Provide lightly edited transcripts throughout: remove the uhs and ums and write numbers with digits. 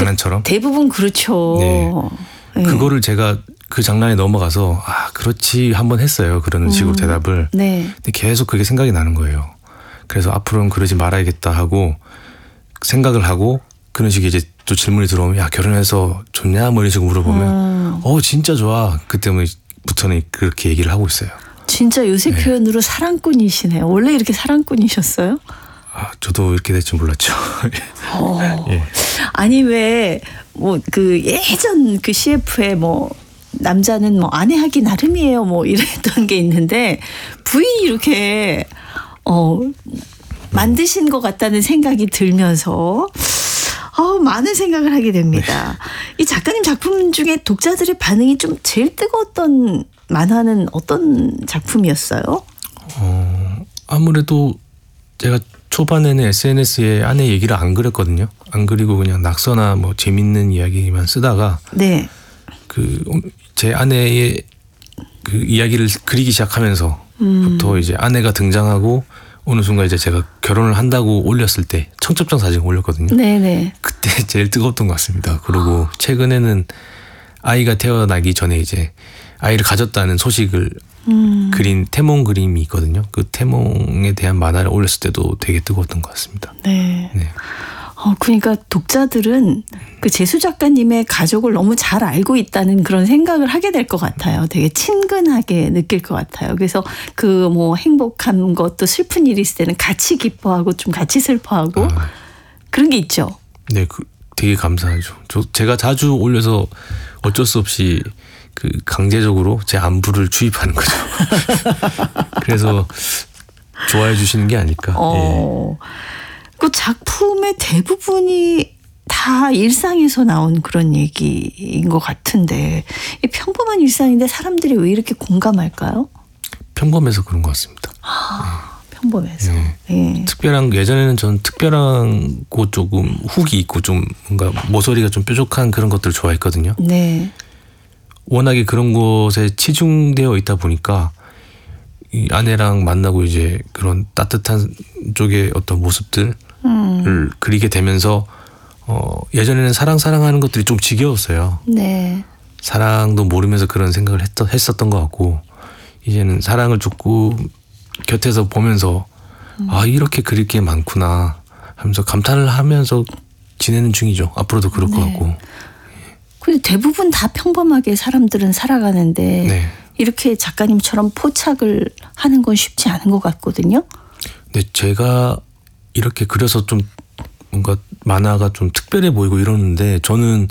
장난처럼. 대부분 그렇죠. 네. 네. 그거를 제가 그 장난에 넘어가서 그렇지 한번 했어요. 그런 식으로 대답을. 네. 근데 계속 그게 생각이 나는 거예요. 그래서 앞으로는 그러지 말아야겠다 하고 생각을 하고 그런 식의 이제 또 질문이 들어오면 야 결혼해서 좋냐 뭐 이런 식으로 물어보면 진짜 좋아. 그때부터는 그렇게 얘기를 하고 있어요. 진짜 요새 네. 표현으로 사랑꾼이시네요. 원래 이렇게 사랑꾼이셨어요? 저도 이렇게 될 줄 몰랐죠. 예. 아니 왜 뭐 그 예전 그 CF에 뭐 남자는 뭐 아내하기 나름이에요 뭐 이랬던 게 있는데 부인이 이렇게 만드신 것 같다는 생각이 들면서 많은 생각을 하게 됩니다. 이 작가님 작품 중에 독자들의 반응이 좀 제일 뜨거웠던 만화는 어떤 작품이었어요? 아무래도 제가 초반에는 SNS에 아내 얘기를 안 그렸거든요. 안 그리고 그냥 낙서나 뭐 재밌는 이야기만 쓰다가 네. 제 아내의 그 이야기를 그리기 시작하면서부터 이제 아내가 등장하고 어느 순간 이제 제가 결혼을 한다고 올렸을 때 청첩장 사진을 올렸거든요. 네네. 그때 제일 뜨거웠던 것 같습니다. 그리고 최근에는 아이가 태어나기 전에 이제 아이를 가졌다는 소식을 그린 태몽 그림이 있거든요. 그 태몽에 대한 만화를 올렸을 때도 되게 뜨거웠던 것 같습니다. 네. 그러니까 독자들은 그 재수 작가님의 가족을 너무 잘 알고 있다는 그런 생각을 하게 될 것 같아요. 되게 친근하게 느낄 것 같아요. 그래서 그 뭐 행복한 것도 슬픈 일이 있을 때는 같이 기뻐하고 좀 같이 슬퍼하고 그런 게 있죠. 네, 되게 감사하죠. 제가 자주 올려서 어쩔 수 없이 그 강제적으로 제 안부를 주입하는 거죠. 그래서 좋아해 주시는 게 아닐까. 예. 그 작품의 대부분이 다 일상에서 나온 그런 얘기인 것 같은데 이 평범한 일상인데 사람들이 왜 이렇게 공감할까요? 평범해서 그런 것 같습니다. 평범해서. 네. 예전에는 전 특별하고 조금 훅이 있고 좀 뭔가 모서리가 좀 뾰족한 그런 것들을 좋아했거든요. 네. 워낙에 그런 것에 치중되어 있다 보니까 이 아내랑 만나고 이제 그런 따뜻한 쪽의 어떤 모습들을 그리게 되면서 예전에는 사랑하는 것들이 좀 지겨웠어요. 네. 사랑도 모르면서 그런 생각을 했었던 것 같고 이제는 사랑을 조금 곁에서 보면서 이렇게 그릴 게 많구나 하면서 감탄을 하면서 지내는 중이죠. 앞으로도 그럴 것 같고. 근데 대부분 다 평범하게 사람들은 살아가는데 네. 이렇게 작가님처럼 포착을 하는 건 쉽지 않은 것 같거든요. 네, 제가 이렇게 그려서 좀 뭔가 만화가 좀 특별해 보이고 이러는데 저는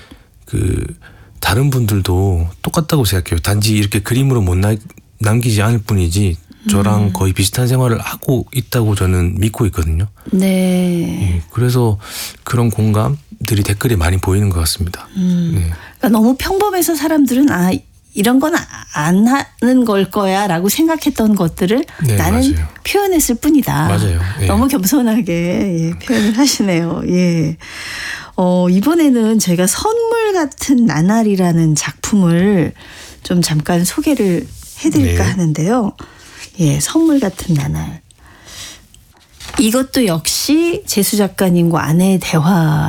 다른 분들도 똑같다고 생각해요. 단지 이렇게 그림으로 못 남기지 않을 뿐이지 저랑 거의 비슷한 생활을 하고 있다고 저는 믿고 있거든요. 네. 그래서 그런 공감들이 댓글에 많이 보이는 것 같습니다. 네. 그러니까 너무 평범해서 사람들은 이런 건 안 하는 걸 거야 라고 생각했던 것들을 나는 맞아요. 표현했을 뿐이다. 맞아요. 예. 너무 겸손하게 표현을 하시네요. 예. 이번에는 제가 선물 같은 나날이라는 작품을 좀 잠깐 소개를 해드릴까 하는데요. 예, 선물 같은 나날. 이것도 역시 재수 작가님과 아내의 대화